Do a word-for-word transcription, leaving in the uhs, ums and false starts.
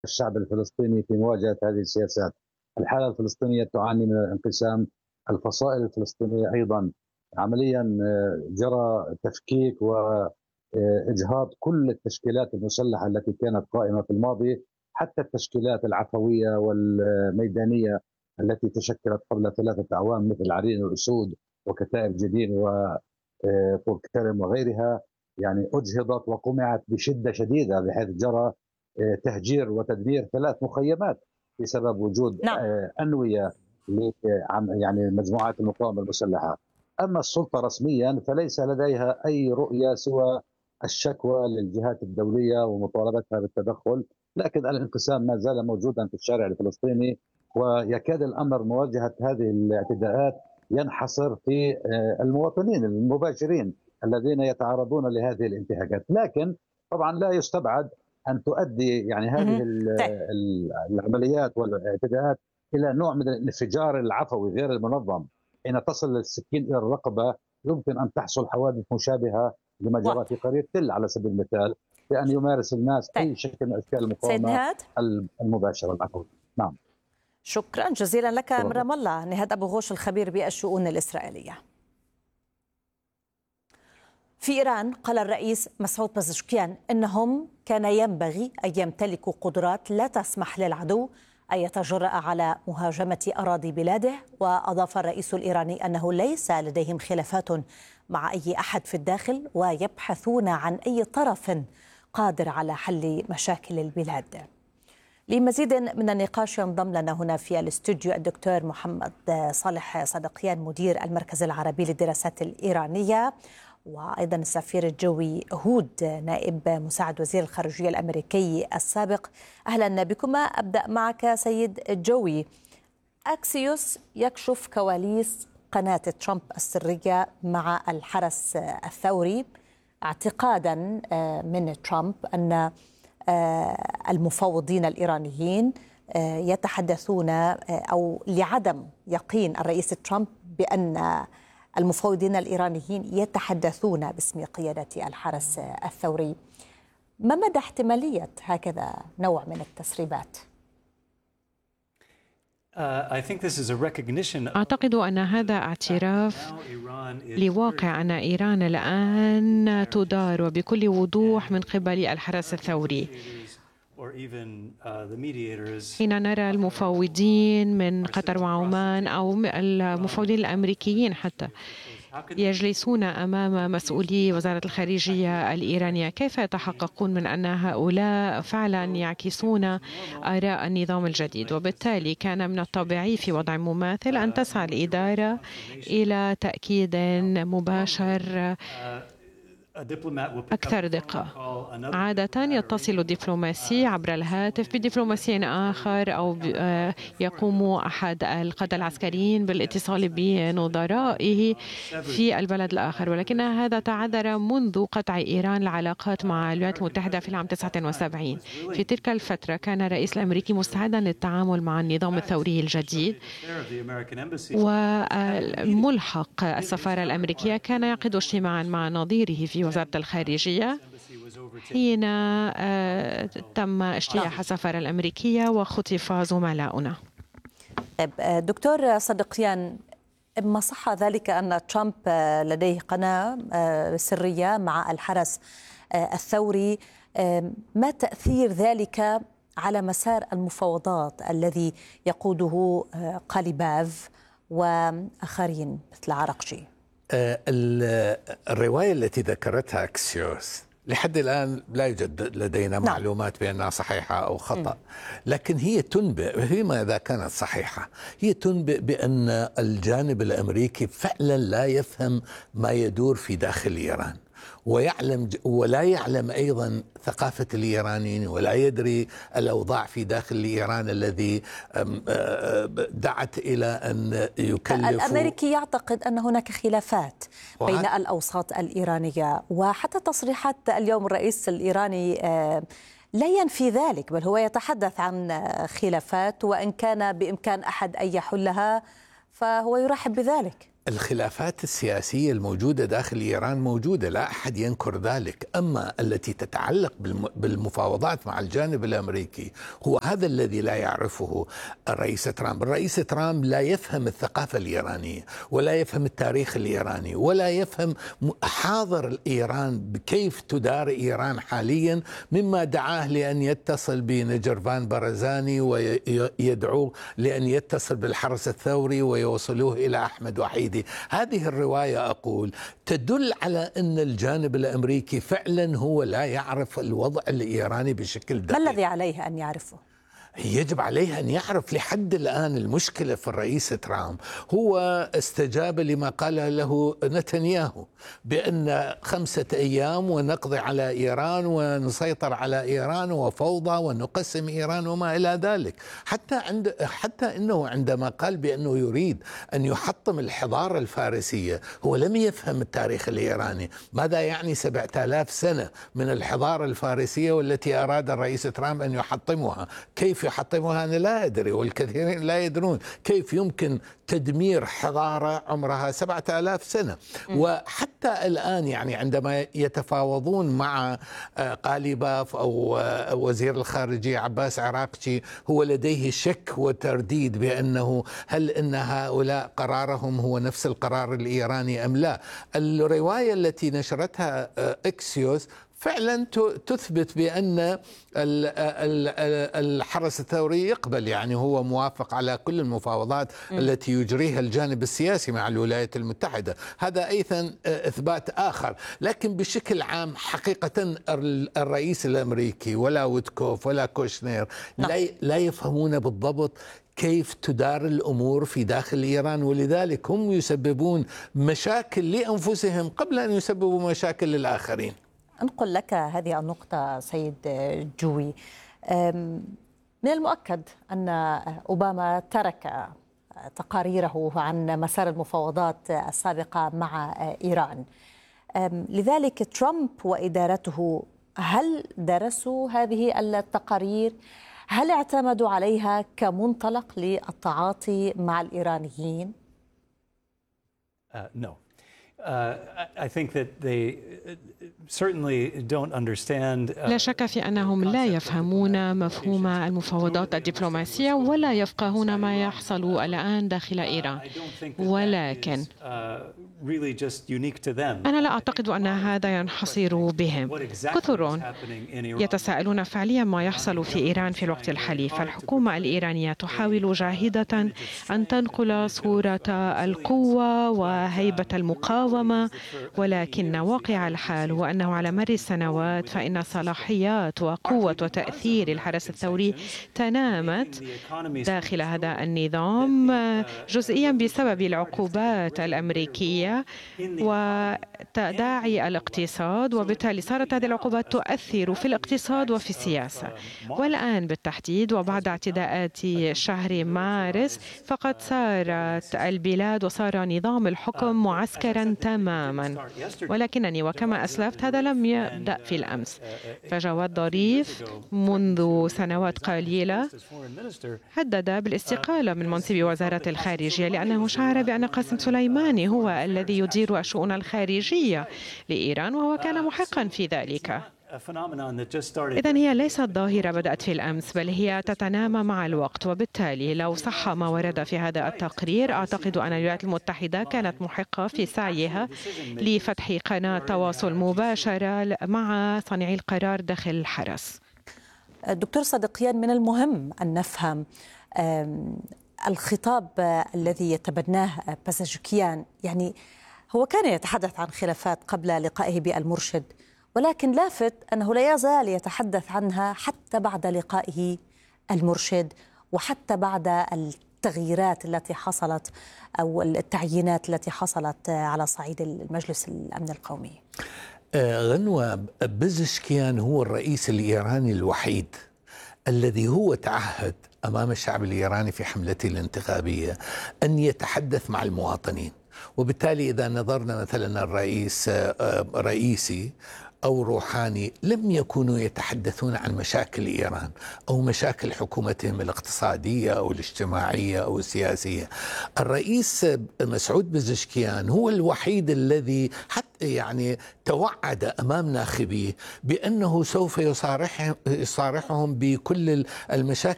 الشعب الفلسطيني في مواجهة هذه السياسات. الحالة الفلسطينية تعاني من الانقسام، الفصائل الفلسطينية أيضا عمليا جرى تفكيك وإجهاض كل التشكيلات المسلحة التي كانت قائمة في الماضي، حتى التشكيلات العفوية والميدانية التي تشكلت قبل ثلاثة أعوام مثل عرين الأسود وكتائب جديد وطول كرم وغيرها، يعني أجهضت وقمعت بشدة شديدة، بحيث جرى تهجير وتدمير ثلاث مخيمات بسبب وجود نعم. أنوية يعني مجموعات المقاومة المسلحة. أما السلطة رسميا فليس لديها أي رؤية سوى الشكوى للجهات الدولية ومطالبتها بالتدخل، لكن الانقسام ما زال موجودا في الشارع الفلسطيني، ويكاد الأمر مواجهة هذه الاعتداءات ينحصر في المواطنين المباشرين الذين يتعرضون لهذه الانتهاكات. لكن طبعا لا يستبعد أن تؤدي يعني هذه العمليات والاعتداءات إلى نوع من الانفجار العفوي غير المنظم. حين تصل السكين إلى الرقبة يمكن أن تحصل حوادث مشابهة لما جرى في قرية تل على سبيل المثال، بأن يمارس الناس أي شكل من أشكال المقاومة المباشرة العفوية. نعم. شكرا جزيلا لك من رام الله نهاد أبو غوش الخبير بالشؤون الإسرائيلية. في إيران قال الرئيس مسعود بزشكيان إنهم كان ينبغي أن يمتلكوا قدرات لا تسمح للعدو أن يتجرأ على مهاجمة أراضي بلاده. وأضاف الرئيس الإيراني أنه ليس لديهم خلافات مع أي أحد في الداخل، ويبحثون عن أي طرف قادر على حل مشاكل البلاد. لمزيد من النقاش ينضم لنا هنا في الاستوديو الدكتور محمد صالح صدقيان مدير المركز العربي للدراسات الإيرانية، وأيضا السفير الجوي هود نائب مساعد وزير الخارجية الأمريكي السابق. أهلا بكما. أبدأ معك سيد الجوي. أكسيوس يكشف كواليس قناة ترامب السرية مع الحرس الثوري، اعتقادا من ترامب أن المفوضين الإيرانيين يتحدثون أو لعدم يقين الرئيس ترامب بأن المفوضين الإيرانيين يتحدثون باسم قيادة الحرس الثوري. ما مدى احتمالية هكذا نوع من التسريبات؟ أعتقد أن هذا اعتراف لواقع أن إيران الآن تدار وبكل وضوح من قبل الحرس الثوري. حين نرى المفوضين من قطر وعمان أو المفوضين الأمريكيين حتى يجلسون أمام مسؤولي وزارة الخارجية الإيرانية، كيف يتحققون من أن هؤلاء فعلا يعكسون آراء النظام الجديد؟ وبالتالي كان من الطبيعي في وضع مماثل أن تسعى الإدارة إلى تأكيد مباشر أكثر دقة. عادة يتصل الدبلوماسي عبر الهاتف بدبلوماسي آخر، أو يقوم أحد القادة العسكريين بالاتصال بنظرائه في البلد الآخر، ولكن هذا تعذر منذ قطع إيران العلاقات مع الولايات المتحدة في العام تسعة وسبعين. في تلك الفترة كان الرئيس الأمريكي مستعدا للتعامل مع النظام الثوري الجديد، وملحق السفارة الأمريكية كان يعقد اجتماعا مع نظيره في وزارة الخارجية حين تم اجتياح السفارة الأمريكية وخطف زملاؤنا. دكتور صدقيان، ما صح ذلك أن ترامب لديه قناة سرية مع الحرس الثوري؟ ما تأثير ذلك على مسار المفاوضات الذي يقوده قاليباف وآخرين مثل عرقجي؟ الرواية التي ذكرتها أكسيوس لحد الآن لا يوجد لدينا نعم. معلومات بأنها صحيحة أو خطأ، لكن هي تنبئ فيما إذا كانت صحيحة، هي تنبئ بأن الجانب الأمريكي فعلا لا يفهم ما يدور في داخل إيران، ويعلم ولا يعلم أيضا ثقافة الإيرانيين، ولا يدري الأوضاع في داخل إيران الذي دعت إلى أن يكلف. الأمريكي يعتقد أن هناك خلافات بين الأوساط الإيرانية، وحتى تصريحات اليوم الرئيس الإيراني لا ينفي ذلك، بل هو يتحدث عن خلافات، وإن كان بإمكان أحد أن يحلها فهو يرحب بذلك. الخلافات السياسية الموجودة داخل إيران موجودة، لا أحد ينكر ذلك. أما التي تتعلق بالمفاوضات مع الجانب الأمريكي هو هذا الذي لا يعرفه الرئيس ترامب. الرئيس ترامب لا يفهم الثقافة الإيرانية ولا يفهم التاريخ الإيراني ولا يفهم حاضر إيران، كيف تدار إيران حاليا، مما دعاه لأن يتصل بنجرفان برزاني ويدعوه لأن يتصل بالحرس الثوري ويوصلوه إلى أحمد وحيدي. هذه الرواية أقول تدل على أن الجانب الأمريكي فعلا هو لا يعرف الوضع الإيراني بشكل دقيق. ما الذي عليه أن يعرفه؟ يجب عليه أن يعرف. لحد الآن المشكلة في الرئيس ترامب هو استجاب لما قال له نتنياهو بأن خمسة أيام ونقضي على إيران ونسيطر على إيران وفوضى ونقسم إيران وما إلى ذلك. حتى عند حتى إنه عندما قال بأنه يريد أن يحطم الحضارة الفارسية هو لم يفهم التاريخ الإيراني. ماذا يعني سبعة آلاف سنة من الحضارة الفارسية والتي أراد الرئيس ترامب أن يحطمها؟ كيف يحطمها أنا لا أدري، والكثيرين لا يدرون كيف يمكن تدمير حضارة عمرها سبعة آلاف سنة. وحتى الآن يعني عندما يتفاوضون مع قاليباف أو وزير الخارجية عباس عراقچي هو لديه شك وترديد بأنه هل أن هؤلاء قرارهم هو نفس القرار الإيراني أم لا. الرواية التي نشرتها إكسيوس فعلا تثبت بأن الحرس الثوري يقبل، يعني هو موافق على كل المفاوضات م. التي يجريها الجانب السياسي مع الولايات المتحدة. هذا أيضا إثبات آخر. لكن بشكل عام حقيقة الرئيس الأمريكي ولا ويتكوف ولا كوشنير لا, لا يفهمون بالضبط كيف تدار الأمور في داخل إيران، ولذلك هم يسببون مشاكل لأنفسهم قبل أن يسببوا مشاكل للآخرين. أنقل لك هذه النقطة سيد جوي. من المؤكد أن أوباما ترك تقاريره عن مسار المفاوضات السابقة مع إيران، لذلك ترامب وإدارته هل درسوا هذه التقارير؟ هل اعتمدوا عليها كمنطلق للتعاطي مع الإيرانيين؟ Uh, no. Uh, I think that they certainly don't understand. Uh, لا شك في أنهم لا يفهمون مفهوم المفاوضات الدبلوماسية ولا يفقهون ما يحصل الآن داخل إيران. ولكن أنا لا أعتقد أن هذا ينحصر بهم. كثر يتساءلون فعليا ما يحصل في إيران في الوقت الحالي. فالحكومة الإيرانية تحاول جاهدة أن تنقل صورة القوة وهيبة المقاومة، ولكن واقع الحال هو أنه على مر السنوات فإن صلاحيات وقوة وتأثير الحرس الثوري تنامت داخل هذا النظام، جزئيا بسبب العقوبات الأمريكية وتداعي الاقتصاد، وبالتالي صارت هذه العقوبات تؤثر في الاقتصاد وفي السياسة. والآن بالتحديد وبعد اعتداءات شهر مارس فقد صارت البلاد وصار نظام الحكم معسكرا تماما. ولكنني وكما أسلفت هذا لم يبدأ في الأمس. فجواد ظريف منذ سنوات قليلة هدد بالاستقالة من منصب وزارة الخارجية لأنه شعر بأن قاسم سليماني هو الذي يدير الشؤون الخارجية لإيران، وهو كان محقا في ذلك. إذن هي ليست ظاهرة بدأت في الأمس، بل هي تتنامى مع الوقت. وبالتالي لو صح ما ورد في هذا التقرير أعتقد أن الولايات المتحدة كانت محقة في سعيها لفتح قناة تواصل مباشرة مع صانعي القرار داخل الحرس. دكتور صديقيان، من المهم أن نفهم الخطاب الذي يتبناه بازشكيان. يعني هو كان يتحدث عن خلافات قبل لقائه بالمرشد، ولكن لافت أنه لا يزال يتحدث عنها حتى بعد لقائه المرشد وحتى بعد التغييرات التي حصلت أو التعيينات التي حصلت على صعيد المجلس الأمن القومي. غنوة، بازشكيان هو الرئيس الإيراني الوحيد الذي هو تعهد أمام الشعب الإيراني في حملته الانتخابية أن يتحدث مع المواطنين. وبالتالي إذا نظرنا مثلا الرئيس رئيسي أو روحاني لم يكونوا يتحدثون عن مشاكل إيران أو مشاكل حكومتهم الاقتصادية أو الاجتماعية أو السياسية. الرئيس مسعود بزشكيان هو الوحيد الذي حتى يعني توعد أمام ناخبيه بأنه سوف يصارحهم, يصارحهم بكل المشاكل